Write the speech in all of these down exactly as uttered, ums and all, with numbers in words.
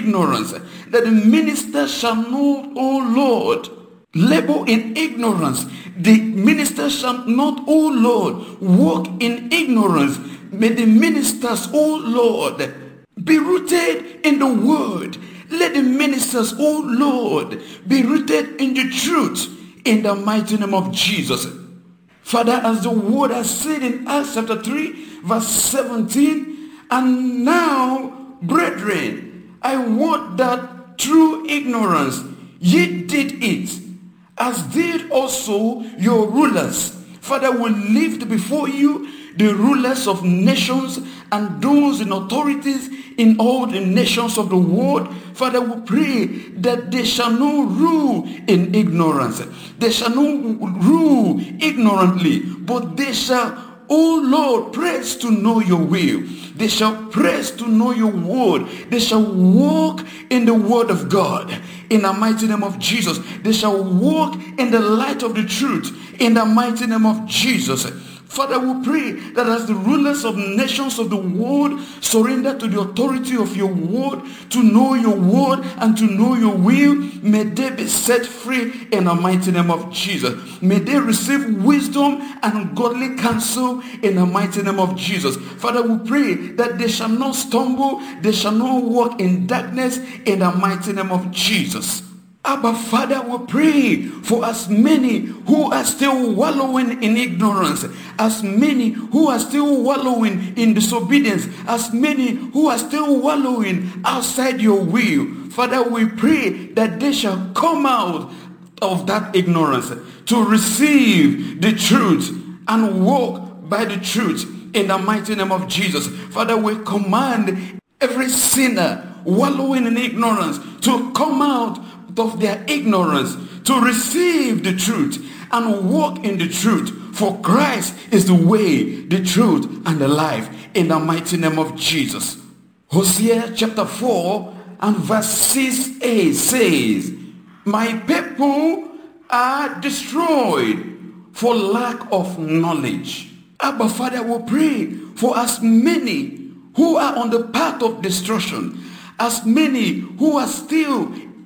ignorance, that the minister shall not, O Lord, labor in ignorance. The minister shall not, O Lord, walk in ignorance. May the ministers, O Lord, be rooted in the word. Let the ministers, O Lord, be rooted in the truth, in the mighty name of Jesus. Father, as the word has said in Acts chapter three, verse seventeen, and now, brethren, I would that through ignorance ye did it, as did also your rulers. Father, we lift before you the rulers of nations and those in authorities in all the nations of the world. Father, we pray that they shall not rule in ignorance. They shall not rule ignorantly, but they shall, O Lord, press to know your will. They shall press to know your word. They shall walk in the word of God. In the mighty name of Jesus. They shall walk in the light of the truth. In the mighty name of Jesus. Father, we pray that as the rulers of nations of the world surrender to the authority of your word, to know your word and to know your will, may they be set free in the mighty name of Jesus. May they receive wisdom and godly counsel in the mighty name of Jesus. Father, we pray that they shall not stumble, they shall not walk in darkness in the mighty name of Jesus. Abba, Father, we pray for as many who are still wallowing in ignorance, as many who are still wallowing in disobedience, as many who are still wallowing outside your will. Father, we pray that they shall come out of that ignorance to receive the truth and walk by the truth in the mighty name of Jesus. Father, we command every sinner wallowing in ignorance to come out of their ignorance, to receive the truth and walk in the truth. For Christ is the way, the truth, and the life, in the mighty name of Jesus. Hosea chapter four and verse six a says, my people are destroyed for lack of knowledge. Abba, Father, we pray for as many who are on the path of destruction, as many who are still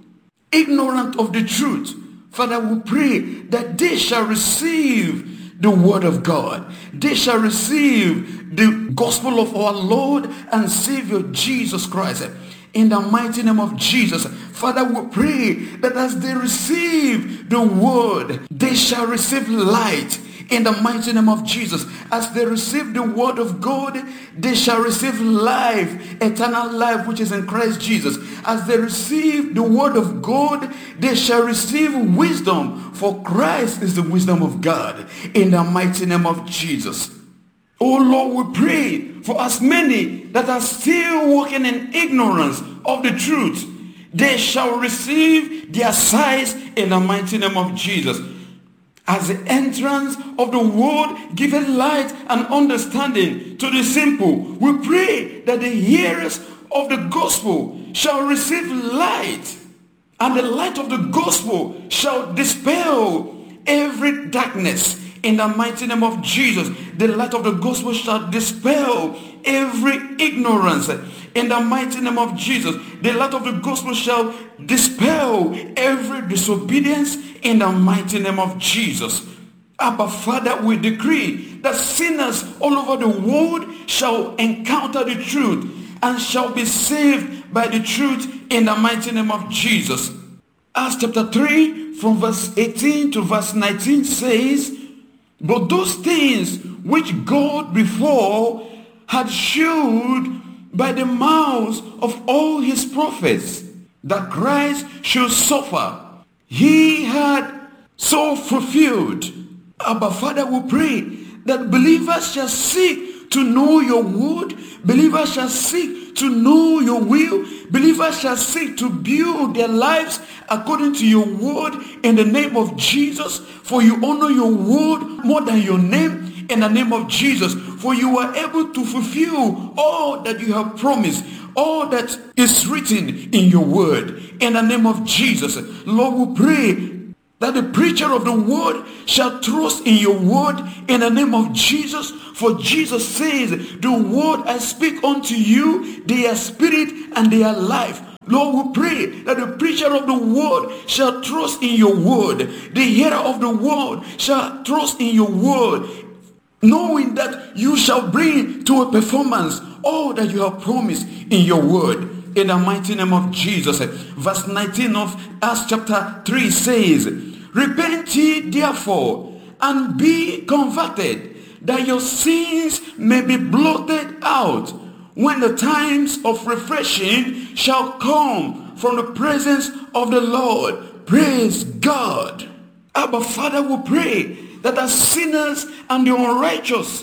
ignorant of the truth. Father, we pray that they shall receive the word of God. They shall receive the gospel of our Lord and Savior Jesus Christ. In the mighty name of Jesus. Father, we pray that as they receive the word, they shall receive light. In the mighty name of Jesus. As they receive the word of God, they shall receive life, eternal life, which is in Christ Jesus. As they receive the word of God, they shall receive wisdom, for Christ is the wisdom of God. In the mighty name of Jesus. Oh Lord, we pray for as many that are still walking in ignorance of the truth, they shall receive their sight in the mighty name of Jesus. As the entrance of the word giveth light and understanding to the simple, we pray that the hearers of the gospel shall receive light, and the light of the gospel shall dispel every darkness. In the mighty name of Jesus, the light of the gospel shall dispel every ignorance. In the mighty name of Jesus, the light of the gospel shall dispel every disobedience. In the mighty name of Jesus. Abba, Father, we decree that sinners all over the world shall encounter the truth and shall be saved by the truth in the mighty name of Jesus. Acts chapter three from verse eighteen to verse nineteen says, but those things which God before had shewed by the mouths of all his prophets, that Christ should suffer, he had so fulfilled. Abba, Father, we pray that believers shall seek to know your word. Believers shall seek to know your will. Believers shall seek to build their lives according to your word in the name of Jesus. For you honor your word more than your name in the name of Jesus. For you are able to fulfill all that you have promised, all that is written in your word in the name of Jesus. Lord, we pray that the preacher of the word shall trust in your word in the name of Jesus. For Jesus says, the word I speak unto you, they are spirit and they are life. Lord, we pray that the preacher of the word shall trust in your word. The hearer of the word shall trust in your word, knowing that you shall bring to a performance all that you have promised in your word. In the mighty name of Jesus. Verse nineteen of Acts chapter three says, repent ye therefore and be converted, that your sins may be blotted out, when the times of refreshing shall come from the presence of the Lord. Praise God. Abba Father, we pray that as sinners and the unrighteous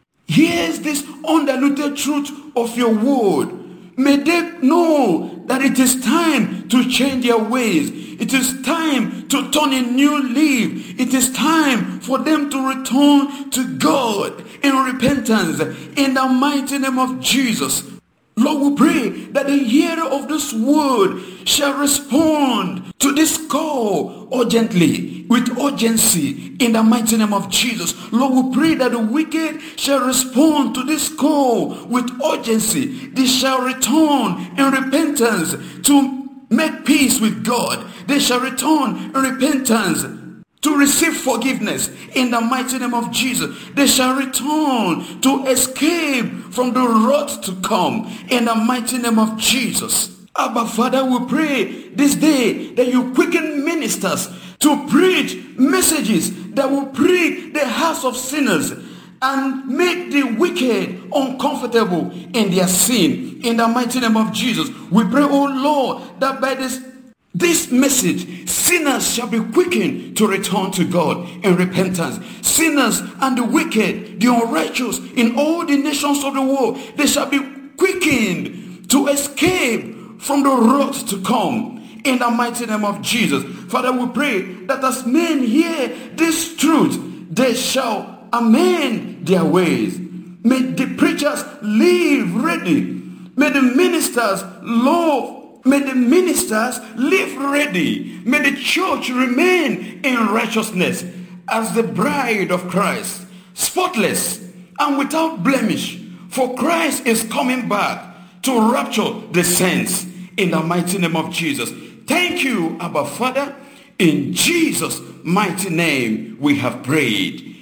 hears this undiluted truth of your word, may they know that it is time to change their ways. It is time to turn a new leaf. It is time for them to return to God in repentance in the mighty name of Jesus. Lord, we pray that the hearer of this word shall respond to this call urgently, with urgency, in the mighty name of Jesus. Lord, we pray that the wicked shall respond to this call with urgency. They shall return in repentance to make peace with God. They shall return in repentance to receive forgiveness in the mighty name of Jesus. They shall return to escape from the wrath to come in the mighty name of Jesus. Abba Father, we pray this day that you quicken ministers to preach messages that will prick the hearts of sinners and make the wicked uncomfortable in their sin. In the mighty name of Jesus, we pray, oh Lord, that by this This message, sinners shall be quickened to return to God in repentance. Sinners and the wicked, the unrighteous in all the nations of the world, they shall be quickened to escape from the wrath to come in the mighty name of Jesus. Father, we pray that as men hear this truth, they shall amend their ways. May the preachers live ready. May the ministers love May the ministers live ready. May the church remain in righteousness as the bride of Christ, spotless and without blemish. For Christ is coming back to rapture the saints in the mighty name of Jesus. Thank you, Abba Father. In Jesus' mighty name we have prayed.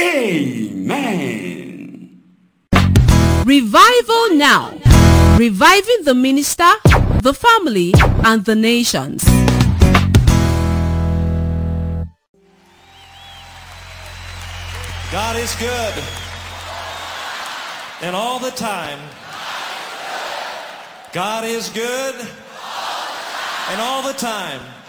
Amen. Revival now. Reviving the minister, the family, and the nations. God is good. And all the time. God is good. And all the time.